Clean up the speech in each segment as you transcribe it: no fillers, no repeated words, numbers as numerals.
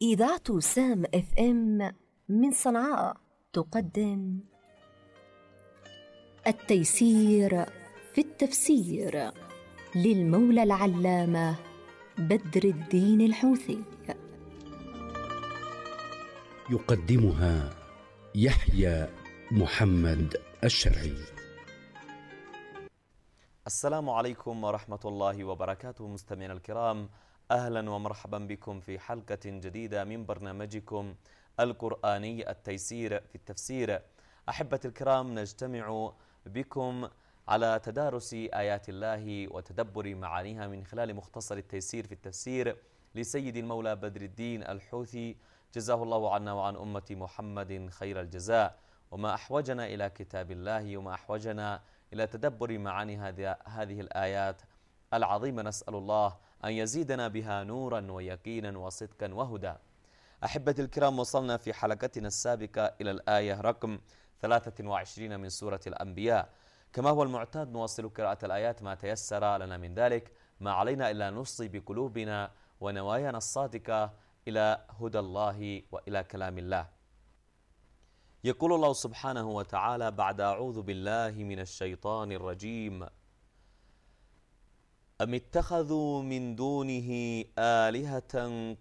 إذاعة سام اف ام من صنعاء تقدم التيسير في التفسير للمولى العلامة بدر الدين الحوثي. يقدمها يحيى محمد الشرعي. السلام عليكم ورحمة الله وبركاته. مستمعينا الكرام، أهلا ومرحبا بكم في حلقة جديدة من برنامجكم القرآني التيسير في التفسير. أحبتي الكرام، نجتمع بكم على تدارس آيات الله وتدبر معانيها من خلال مختصر التيسير في التفسير لسيد المولى بدر الدين الحوثي، جزاه الله عنا وعن أمة محمد خير الجزاء. وما أحوجنا إلى كتاب الله وما أحوجنا إلى تدبر معاني هذه الآيات العظيمة، نسأل الله أن يزيدنا بها نورا ويقينا وصدقا وهدى. أحبتي الكرام، وصلنا في حلقتنا السابقة إلى الآية رقم 23 من سورة الأنبياء. كما هو المعتاد نواصل قراءة الآيات ما تيسر لنا من ذلك، ما علينا إلا نصغي بقلوبنا ونوايانا الصادقة إلى هدى الله وإلى كلام الله. يقول الله سبحانه وتعالى بعد أعوذ بالله من الشيطان الرجيم: أم اتخذوا من دونه آلهة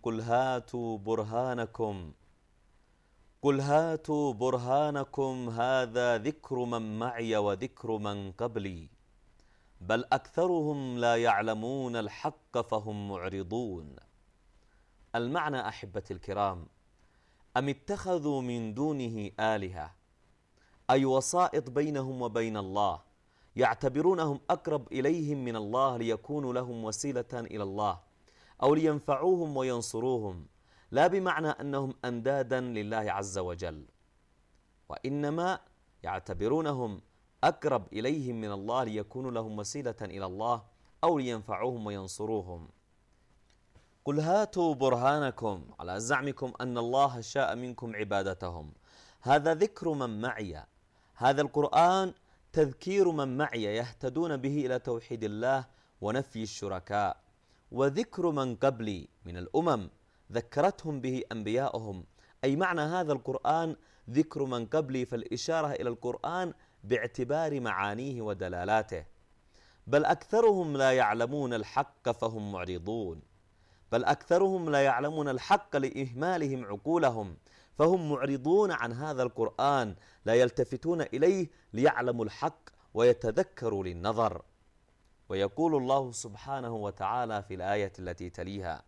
قل هاتوا برهانكم هذا ذكر من معي وذكر من قبلي بل أكثرهم لا يعلمون الحق فهم معرضون. المعنى أحبتي الكرام: أم اتخذوا من دونه آلهة، أي وسائط بينهم وبين الله، يعتبرونهم أقرب إليهم من الله ليكونوا لهم وسيلة إلى الله أو لينفعوهم وينصروهم، لا بمعنى أنهم أندادا لله عز وجل، وإنما يعتبرونهم أقرب إليهم من الله ليكونوا لهم وسيلة إلى الله أو لينفعوهم وينصروهم. قل هاتوا برهانكم، على زعمكم أن الله شاء منكم عبادتهم. هذا ذكر من معي، هذا القرآن تذكير من معي يهتدون به إلى توحيد الله ونفي الشركاء. وذكر من قبلي من الأمم ذكرتهم به أنبياؤهم، أي معنى هذا القرآن ذكر من قبلي، فالإشارة إلى القرآن باعتبار معانيه ودلالاته. بل أكثرهم لا يعلمون الحق فهم معرضون، بل أكثرهم لا يعلمون الحق لإهمالهم عقولهم، فهم معرضون عن هذا القرآن، لا يلتفتون إليه ليعلموا الحق ويتذكروا للنظر. ويقول الله سبحانه وتعالى في الآية التي تليها: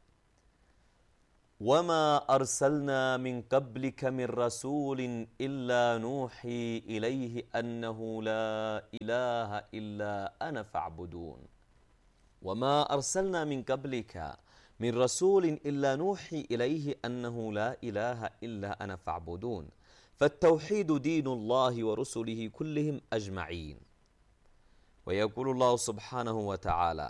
وما أرسلنا من قبلك من رسول إلا نوحي إليه أنه لا إله إلا أنا فاعبدون. وما أرسلنا من قبلك من رسول إلا نوحي إليه أنه لا إله إلا أنا فاعبدون. فالتوحيد دين الله ورسله كلهم أجمعين. ويقول الله سبحانه وتعالى: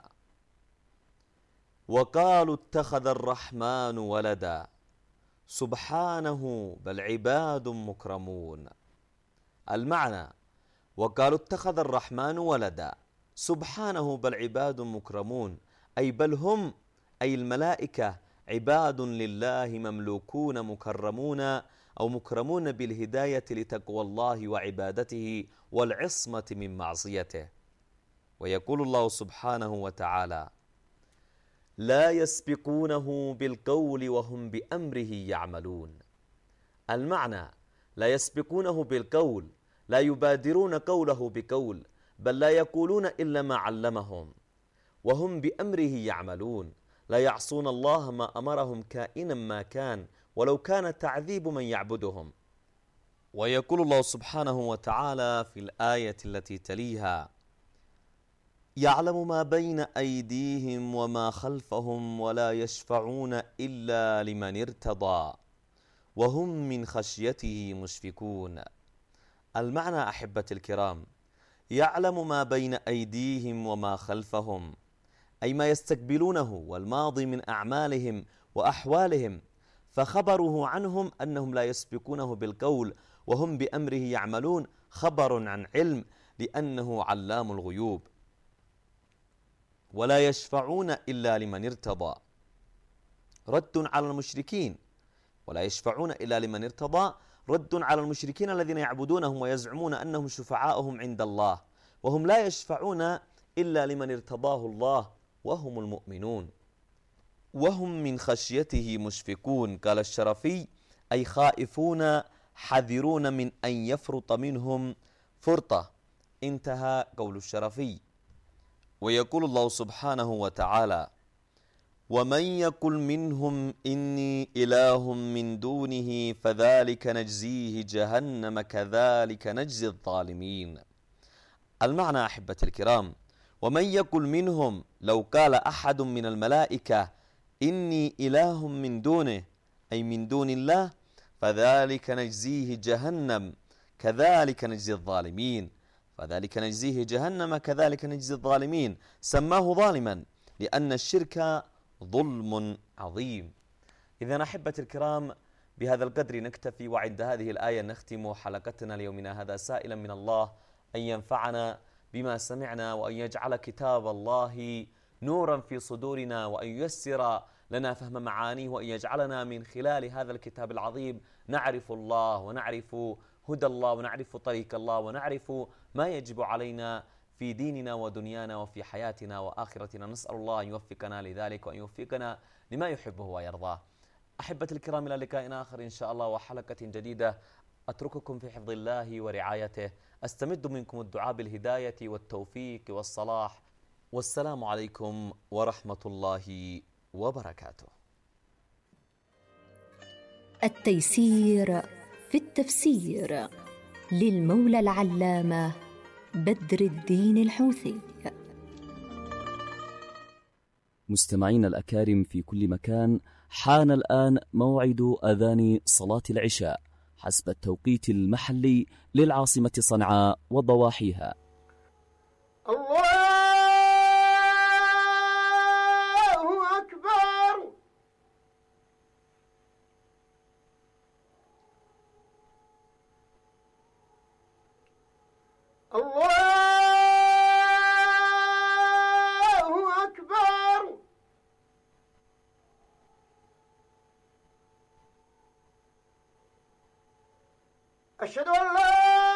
وقالوا اتخذ الرحمن ولدا سبحانه بل عباد مكرمون. المعنى: وقالوا اتخذ الرحمن ولدا سبحانه بل عباد مكرمون، أي بل هم، أي الملائكة، عباد لله مملوكون مكرمون أو مكرمون بالهداية لتقوى الله وعبادته والعصمة من معصيته. ويقول الله سبحانه وتعالى: لا يسبقونه بالقول وهم بأمره يعملون. المعنى: لا يسبقونه بالقول، لا يبادرون قوله بقول، بل لا يقولون إلا ما علمهم، وهم بأمره يعملون، لا يعصون الله ما أمرهم كائنا ما كان، ولو كان تعذيب من يعبدهم. ويقول الله سبحانه وتعالى في الآية التي تليها: يعلم ما بين أيديهم وما خلفهم ولا يشفعون إلا لمن ارتضى وهم من خشيته مشفقون. المعنى أحبتي الكرام: يعلم ما بين أيديهم وما خلفهم، أي ما يستقبلونه والماضي من أعمالهم وأحوالهم، فخبره عنهم أنهم لا يسبقونه بالقول وهم بأمره يعملون خبر عن علم، لأنه علام الغيوب. ولا يشفعون إلا لمن ارتضى، رد على المشركين ولا يشفعون إلا لمن ارتضى رد على المشركين الذين يعبدونهم ويزعمون أنهم شفعاؤهم عند الله، وهم لا يشفعون إلا لمن ارتضاه الله وهم المؤمنون، وهم من خشيته مشفقون. قال الشرفي: أي خائفون حذرون من أن يفرط منهم فرطة. انتهى قول الشرفي. ويقول الله سبحانه وتعالى: ومن يقل منهم إني إله من دونه فذلك نجزيه جهنم كذلك نجزي الظالمين. المعنى أحبة الكرام: ومن يقل منهم، لو قال أحد من الملائكة إني إله من دونه أي من دون الله، فذلك نجزيه جهنم كذلك نجزي الظالمين. فذلك نجزيه جهنم كذلك نجزي الظالمين، سماه ظالما لأن الشرك ظلم عظيم. إذا أحبة الكرام، بهذا القدر نكتفي، وعند هذه الآية نختم حلقتنا ليومنا هذا، سائلا من الله أن ينفعنا بما سمعنا، وأن يجعل كتاب الله نورا في صدورنا، وأن ييسر لنا فهم معانيه، وأن يجعلنا من خلال هذا الكتاب العظيم نعرف الله ونعرف هدى الله ونعرف طريق الله ونعرف ما يجب علينا في ديننا ودنيانا وفي حياتنا وآخرتنا. نسأل الله أن يوفقنا لذلك وأن يوفقنا لما يحبه ويرضاه. أحبة الكرام، إلى لقاء آخر إن شاء الله وحلقة جديدة. أترككم في حفظ الله ورعايته، أستمد منكم الدعاء بالهداية والتوفيق والصلاح، والسلام عليكم ورحمة الله وبركاته. التيسير في التفسير للمولى العلامة بدر الدين الحوثي. مستمعين الأكارم في كل مكان، حان الآن موعد أذان صلاة العشاء حسب التوقيت المحلي للعاصمة صنعاء وضواحيها. الله أكبر. الله أكبر. أشهد أن لا